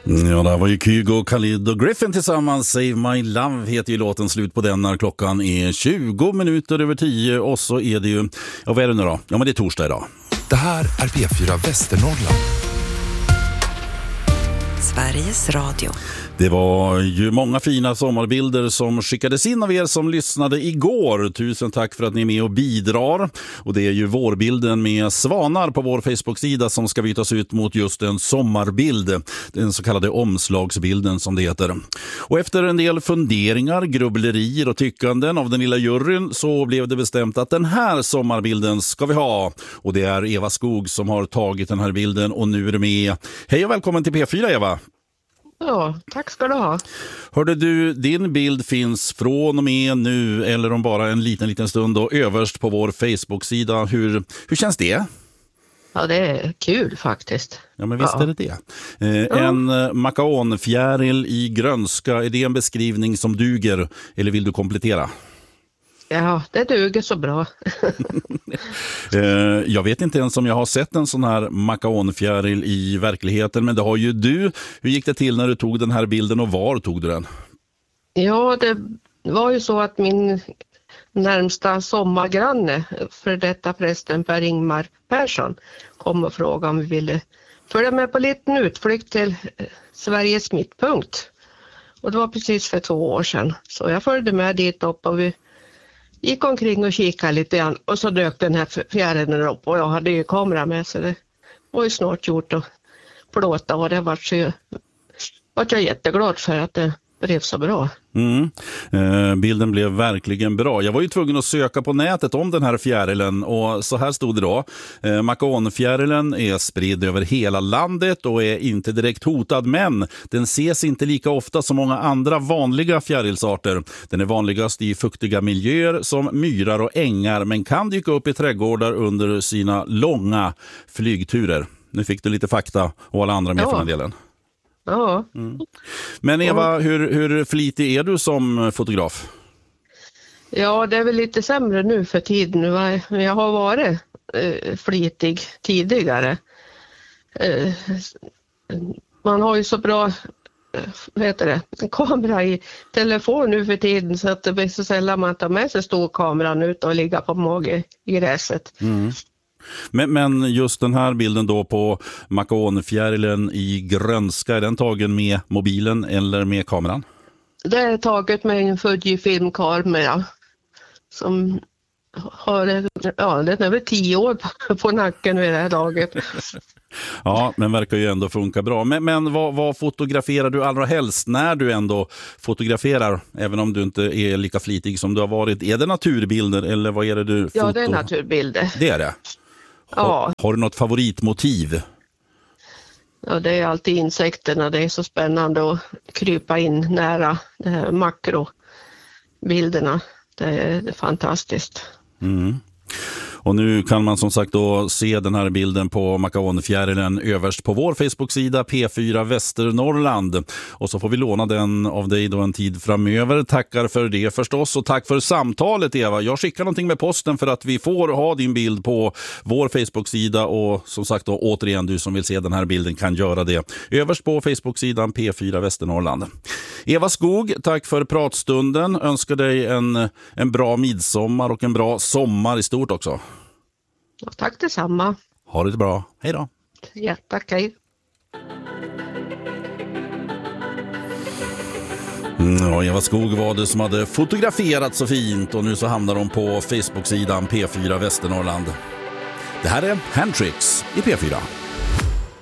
Ja, det var ju Kygo och Khalid och Griffin tillsammans. Save My Love heter ju låten. Slut på den när klockan är 20 minuter över 10. Och så är det ju, ja vad är det nu då? Ja men det är torsdag idag. Det här är P4 Västernorrland. Sveriges Radio. Det var ju många fina sommarbilder som skickades in av er som lyssnade igår. Tusen tack för att ni är med och bidrar. Och det är ju vårbilden med svanar på vår Facebook-sida som ska bytas ut mot just en sommarbild. Den så kallade omslagsbilden som det heter. Och efter en del funderingar, grubblerier och tyckanden av den lilla juryn så blev det bestämt att den här sommarbilden ska vi ha. Och det är Eva Skog som har tagit den här bilden och nu är det med. Hej och välkommen till P4 Eva. Ja, tack ska du ha. Hörde du, din bild finns från och med nu eller om bara en liten stund och överst på vår Facebook-sida. Hur känns det? Ja, det är kul faktiskt. Ja, men visst är det det. En makaonfjäril i grönska, är det en beskrivning som duger eller vill du komplettera? Ja, det duger så bra. Jag vet inte ens om jag har sett en sån här makaonfjäril i verkligheten, men det har ju du. Hur gick det till när du tog den här bilden och var tog du den? Ja, det var ju så att min närmsta sommargranne, för detta prästen Per-Ingmar Persson, kom och frågade om vi ville följa med på en liten utflykt till Sveriges mittpunkt. Och det var precis för 2 år sedan. Så jag följde med dit upp och vi gick omkring och kikade lite grann och så dök den här fjärilen upp och jag hade ju kamera med så det var ju snart gjort att plåta och det var jag jätteglad för att det blev så bra. Bilden blev verkligen bra. Jag var ju tvungen att söka på nätet om den här fjärilen och så här stod det då. Makaonfjärilen är spridd över hela landet och är inte direkt hotad, men den ses inte lika ofta som många andra vanliga fjärilsarter. Den är vanligast i fuktiga miljöer som myrar och ängar men kan dyka upp i trädgårdar under sina långa flygturer. Nu fick du lite fakta och alla andra med för den delen. Ja. Men Eva, hur flitig är du som fotograf? Ja, det är väl lite sämre nu för tiden. Jag har varit flitig tidigare. Man har ju så bra kamera i telefon nu för tiden så att det blir så sällan man tar med sig storkameran ut och ligga på mage i gräset. Men just den här bilden då på makaonfjärilen i grönska, är den tagen med mobilen eller med kameran? Det är taget med en Fujifilm-kamera som har, den är väl 10 år på nacken vid det här laget. Ja, men verkar ju ändå funka bra. Men vad fotograferar du allra helst när du ändå fotograferar, även om du inte är lika flitig som du har varit? Är det naturbilder eller vad är det du fotar? Ja, det är naturbilder. Det är det? Har du något favoritmotiv? Ja, det är alltid insekterna. Det är så spännande att krypa in nära de här makrobilderna. Det är fantastiskt. Och nu kan man som sagt då se den här bilden på makaonfjärilen överst på vår Facebook-sida P4 Västernorrland. Och så får vi låna den av dig då en tid framöver. Tackar för det förstås och tack för samtalet Eva. Jag skickar någonting med posten för att vi får ha din bild på vår Facebook-sida och som sagt då återigen du som vill se den här bilden kan göra det. Överst på Facebook-sidan P4 Västernorrland. Eva Skog, tack för pratstunden. Önskar dig en bra midsommar och en bra sommar i stort också. Ja, tack detsamma. Ha det bra. Hej då. Ja, tack. Hej. Ja, Eva Skog var det som hade fotograferat så fint och nu så hamnar de på Facebook-sidan P4 Västernorrland. Det här är Handtricks i P4.